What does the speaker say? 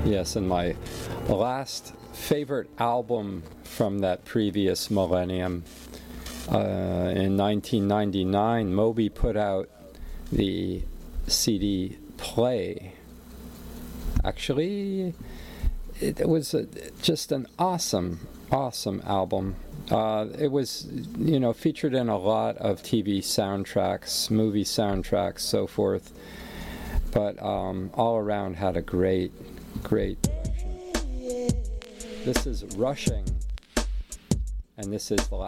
Yes, and my last favorite album from that previous millennium, in 1999, Moby put out the CD Play. Actually, it was just an awesome album. It was, featured in a lot of TV soundtracks, movie soundtracks, so forth. But all around had a great collection. This is Rushing, and this is the last.